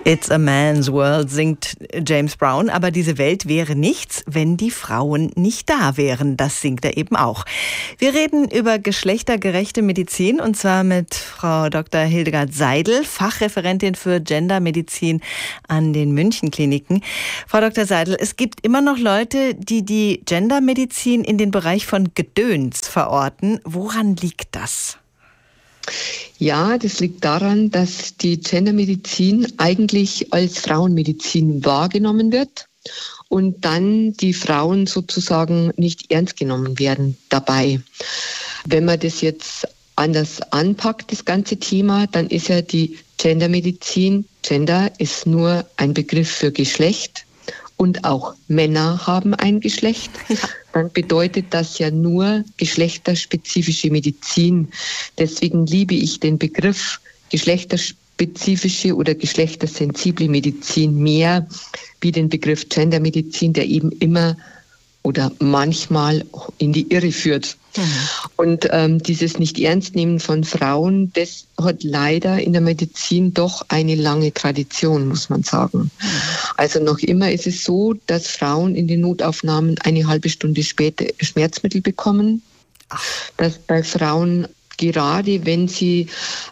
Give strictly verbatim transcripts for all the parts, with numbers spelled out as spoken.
It's a man's world, singt James Brown. Aber diese Welt wäre nichts, wenn die Frauen nicht da wären. Das singt er eben auch. Wir reden über geschlechtergerechte Medizin und zwar mit Frau Doktor Hildegard Seidel, Fachreferentin für Gendermedizin an den München-Kliniken. Frau Doktor Seidel, es gibt immer noch Leute, die die Gendermedizin in den Bereich von Gedöns verorten. Woran liegt das? Ja, das liegt daran, dass die Gendermedizin eigentlich als Frauenmedizin wahrgenommen wird und dann die Frauen sozusagen nicht ernst genommen werden dabei. Wenn man das jetzt anders anpackt, das ganze Thema, dann ist ja die Gendermedizin, Gender ist nur ein Begriff für Geschlecht und auch Männer haben ein Geschlecht. Ja. Dann bedeutet das ja nur geschlechterspezifische Medizin. Deswegen liebe ich den Begriff geschlechterspezifische oder geschlechtersensible Medizin mehr wie den Begriff Gendermedizin, der eben immer oder manchmal in die Irre führt. Mhm. Und ähm, dieses Nicht-Ernst-Nehmen von Frauen, das hat leider in der Medizin doch eine lange Tradition, muss man sagen. Mhm. Also noch immer ist es so, dass Frauen in den Notaufnahmen eine halbe Stunde später Schmerzmittel bekommen. Ach. Dass bei Frauen, gerade wenn sie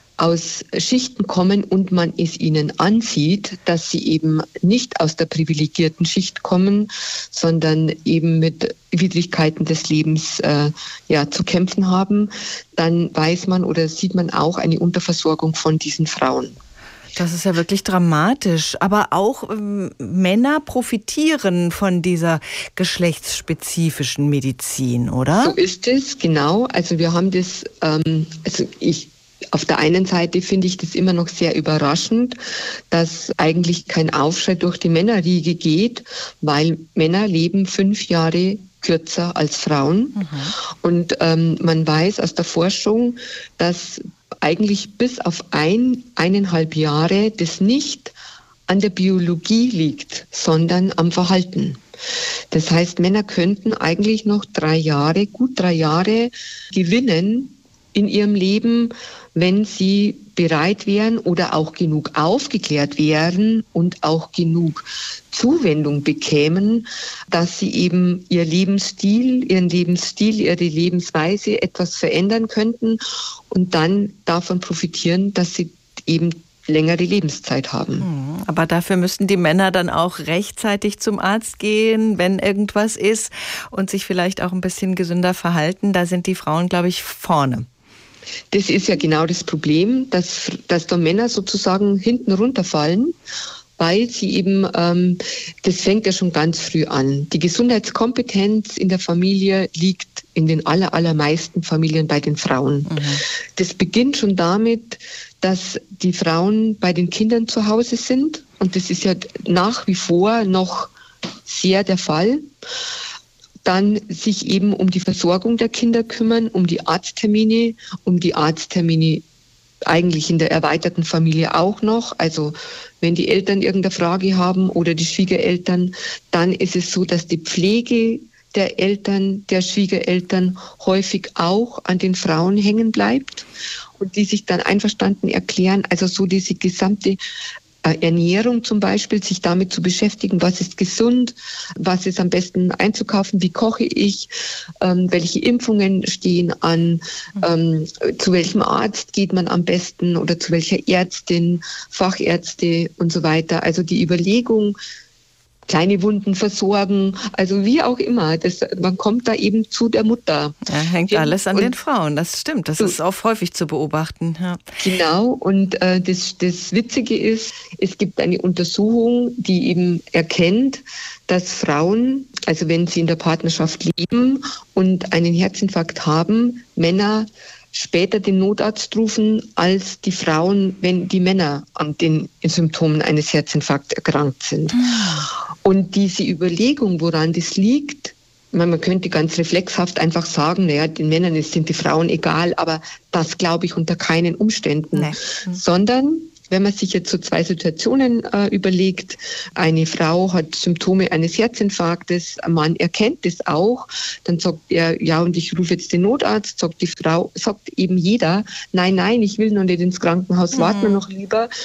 aus Schichten kommen und man es ihnen ansieht, dass sie eben nicht aus der privilegierten Schicht kommen, sondern eben mit Widrigkeiten des Lebens äh, ja, zu kämpfen haben, dann weiß man oder sieht man auch eine Unterversorgung von diesen Frauen. Das ist ja wirklich dramatisch. Aber auch ähm, Männer profitieren von dieser geschlechtsspezifischen Medizin, oder? So ist es, genau. Also wir haben das, ähm, also ich Auf der einen Seite finde ich das immer noch sehr überraschend, dass eigentlich kein Aufschrei durch die Männerriege geht, weil Männer leben fünf Jahre kürzer als Frauen. Mhm. Und ähm, man weiß aus der Forschung, dass eigentlich bis auf ein, eineinhalb Jahre das nicht an der Biologie liegt, sondern am Verhalten. Das heißt, Männer könnten eigentlich noch drei Jahre, gut drei Jahre gewinnen in ihrem Leben, wenn sie bereit wären oder auch genug aufgeklärt wären und auch genug Zuwendung bekämen, dass sie eben ihr Lebensstil, ihren Lebensstil, ihre Lebensweise etwas verändern könnten und dann davon profitieren, dass sie eben längere Lebenszeit haben. Aber dafür müssten die Männer dann auch rechtzeitig zum Arzt gehen, wenn irgendwas ist und sich vielleicht auch ein bisschen gesünder verhalten. Da sind die Frauen, glaube ich, vorne. Das ist ja genau das Problem, dass, dass da Männer sozusagen hinten runterfallen, weil sie eben, ähm, das fängt ja schon ganz früh an. Die Gesundheitskompetenz in der Familie liegt in den aller, allermeisten Familien bei den Frauen. Mhm. Das beginnt schon damit, dass die Frauen bei den Kindern zu Hause sind. Und das ist ja nach wie vor noch sehr der Fall. Dann sich eben um die Versorgung der Kinder kümmern, um die Arzttermine, um die Arzttermine eigentlich in der erweiterten Familie auch noch. Also wenn die Eltern irgendeine Frage haben oder die Schwiegereltern, dann ist es so, dass die Pflege der Eltern, der Schwiegereltern häufig auch an den Frauen hängen bleibt und die sich dann einverstanden erklären, also so diese gesamte Ernährung zum Beispiel, sich damit zu beschäftigen, was ist gesund, was ist am besten einzukaufen, wie koche ich, ähm, welche Impfungen stehen an, ähm, zu welchem Arzt geht man am besten oder zu welcher Ärztin, Fachärzte und so weiter. Also die Überlegung, kleine Wunden versorgen, also wie auch immer. Das, man kommt da eben zu der Mutter. Ja, hängt ja alles an den Frauen, das stimmt. Das so, ist auch häufig zu beobachten. Ja. Genau, und äh, das, das Witzige ist, es gibt eine Untersuchung, die eben erkennt, dass Frauen, also wenn sie in der Partnerschaft leben und einen Herzinfarkt haben, Männer später den Notarzt rufen als die Frauen, wenn die Männer an den Symptomen eines Herzinfarkts erkrankt sind. Mhm. Und diese Überlegung, woran das liegt, man könnte ganz reflexhaft einfach sagen, naja, den Männern sind die Frauen egal, aber das glaube ich unter keinen Umständen. Nee. Mhm. Sondern wenn man sich jetzt so zwei Situationen äh, überlegt, eine Frau hat Symptome eines Herzinfarktes, ein Mann erkennt das auch, dann sagt er, ja, und ich rufe jetzt den Notarzt, sagt die Frau, sagt eben jeder, nein, nein, ich will noch nicht ins Krankenhaus, mhm. warten wir noch lieber.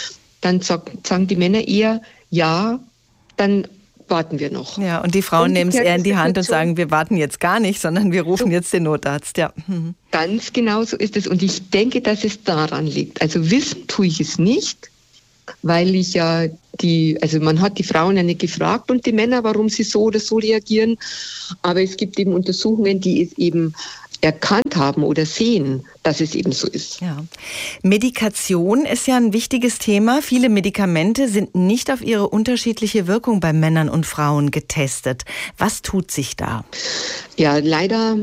dann sag, sagen die Männer eher, ja, dann warten wir noch. Ja, und die Frauen nehmen es eher in die Hand und sagen, wir warten jetzt gar nicht, sondern wir rufen so, jetzt den Notarzt. Ja. Mhm. Ganz genau so ist es. Und ich denke, dass es daran liegt. Also wissen tue ich es nicht, weil ich ja die, also man hat die Frauen ja nicht gefragt und die Männer, warum sie so oder so reagieren. Aber es gibt eben Untersuchungen, die es eben erkannt haben oder sehen, dass es eben so ist. Ja. Medikation ist ja ein wichtiges Thema. Viele Medikamente sind nicht auf ihre unterschiedliche Wirkung bei Männern und Frauen getestet. Was tut sich da? Ja, leider,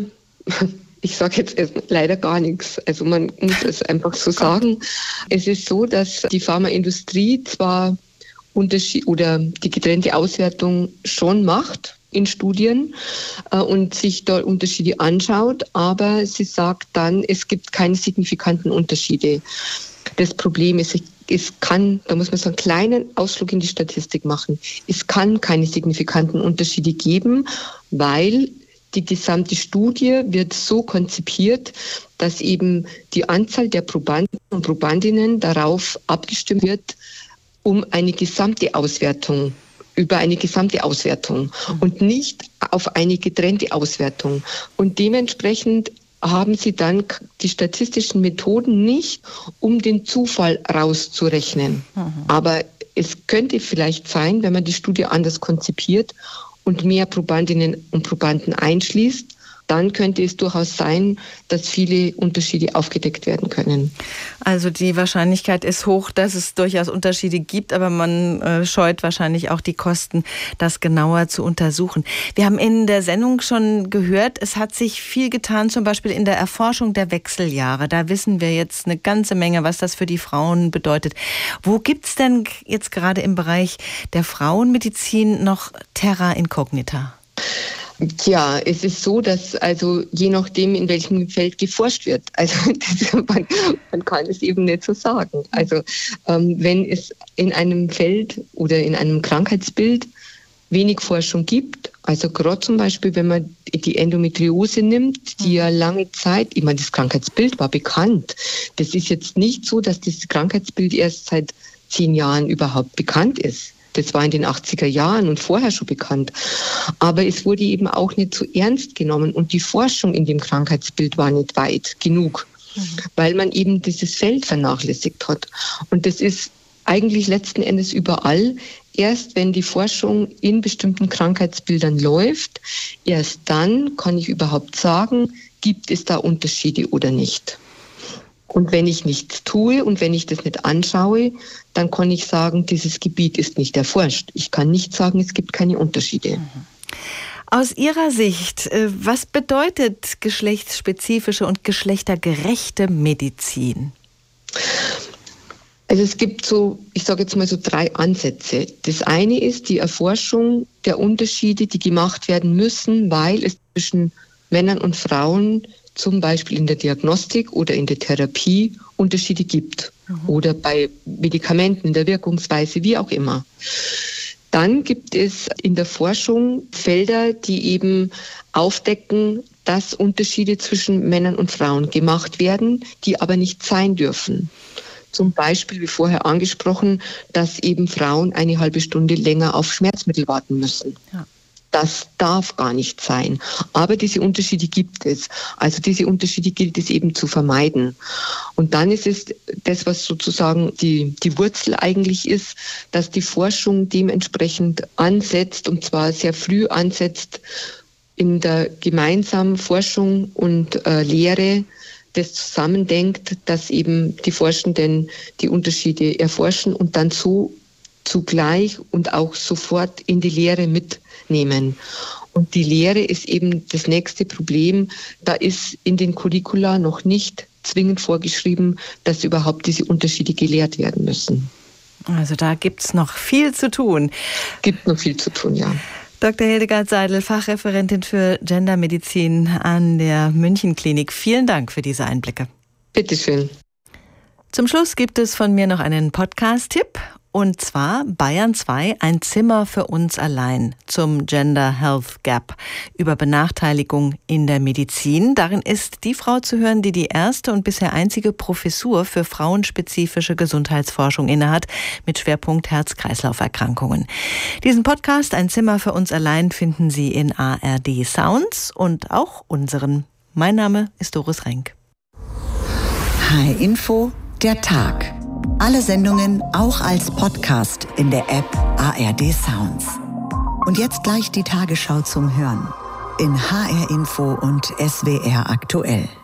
ich sage jetzt leider gar nichts. Also man muss es einfach so sagen. Es ist so, dass die Pharmaindustrie zwar Unterschied oder die getrennte Auswertung schon macht in Studien äh, und sich dort Unterschiede anschaut, aber sie sagt dann, es gibt keine signifikanten Unterschiede. Das Problem ist, es kann, da muss man so einen kleinen Ausflug in die Statistik machen, es kann keine signifikanten Unterschiede geben, weil die gesamte Studie wird so konzipiert, dass eben die Anzahl der Probanden und Probandinnen darauf abgestimmt wird, um eine gesamte Auswertung über eine gesamte Auswertung und nicht auf eine getrennte Auswertung. Und dementsprechend haben sie dann die statistischen Methoden nicht, um den Zufall rauszurechnen. Mhm. Aber es könnte vielleicht sein, wenn man die Studie anders konzipiert und mehr Probandinnen und Probanden einschließt, dann könnte es durchaus sein, dass viele Unterschiede aufgedeckt werden können. Also die Wahrscheinlichkeit ist hoch, dass es durchaus Unterschiede gibt, aber man äh, scheut wahrscheinlich auch die Kosten, das genauer zu untersuchen. Wir haben in der Sendung schon gehört, es hat sich viel getan, zum Beispiel in der Erforschung der Wechseljahre. Da wissen wir jetzt eine ganze Menge, was das für die Frauen bedeutet. Wo gibt's denn jetzt gerade im Bereich der Frauenmedizin noch Terra Incognita? Tja, es ist so, dass also je nachdem, in welchem Feld geforscht wird, also das, man, man kann es eben nicht so sagen. Also ähm, wenn es in einem Feld oder in einem Krankheitsbild wenig Forschung gibt, also gerade zum Beispiel, wenn man die Endometriose nimmt, die ja lange Zeit, ich meine, das Krankheitsbild war bekannt. Das ist jetzt nicht so, dass das Krankheitsbild erst seit zehn Jahren überhaupt bekannt ist. Das war in den achtziger Jahren und vorher schon bekannt. Aber es wurde eben auch nicht so ernst genommen und die Forschung in dem Krankheitsbild war nicht weit genug, mhm. weil man eben dieses Feld vernachlässigt hat. Und das ist eigentlich letzten Endes überall. Erst wenn die Forschung in bestimmten Krankheitsbildern läuft, erst dann kann ich überhaupt sagen, gibt es da Unterschiede oder nicht. Und wenn ich nichts tue und wenn ich das nicht anschaue, dann kann ich sagen, dieses Gebiet ist nicht erforscht. Ich kann nicht sagen, es gibt keine Unterschiede. Aus Ihrer Sicht, was bedeutet geschlechtsspezifische und geschlechtergerechte Medizin? Also es gibt so, ich sage jetzt mal so drei Ansätze. Das eine ist die Erforschung der Unterschiede, die gemacht werden müssen, weil es zwischen Männern und Frauen zum Beispiel in der Diagnostik oder in der Therapie Unterschiede gibt. Mhm. Oder bei Medikamenten, in der Wirkungsweise, wie auch immer. Dann gibt es in der Forschung Felder, die eben aufdecken, dass Unterschiede zwischen Männern und Frauen gemacht werden, die aber nicht sein dürfen. Zum Beispiel, wie vorher angesprochen, dass eben Frauen eine halbe Stunde länger auf Schmerzmittel warten müssen. Ja. Das darf gar nicht sein. Aber diese Unterschiede gibt es. Also diese Unterschiede gilt es eben zu vermeiden. Und dann ist es das, was sozusagen die, die Wurzel eigentlich ist, dass die Forschung dementsprechend ansetzt, und zwar sehr früh ansetzt, in der gemeinsamen Forschung und äh, Lehre, das zusammendenkt, dass eben die Forschenden die Unterschiede erforschen und dann so zugleich und auch sofort in die Lehre mitnehmen. Und die Lehre ist eben das nächste Problem. Da ist in den Curricula noch nicht zwingend vorgeschrieben, dass überhaupt diese Unterschiede gelehrt werden müssen. Also da gibt es noch viel zu tun. Gibt noch viel zu tun, ja. Doktor Hildegard Seidel, Fachreferentin für Gendermedizin an der Münchenklinik. Vielen Dank für diese Einblicke. Bitteschön. Zum Schluss gibt es von mir noch einen Podcast-Tipp. Und zwar Bayern zwei, ein Zimmer für uns allein zum Gender Health Gap über Benachteiligung in der Medizin. Darin ist die Frau zu hören, die die erste und bisher einzige Professur für frauenspezifische Gesundheitsforschung innehat, mit Schwerpunkt Herz-Kreislauf-Erkrankungen. Diesen Podcast Ein Zimmer für uns allein finden Sie in A R D Sounds und auch unseren. Mein Name ist Doris Renk. H R Info, der Tag. Alle Sendungen auch als Podcast in der App A R D Sounds. Und jetzt gleich die Tagesschau zum Hören in H R Info und S W R aktuell.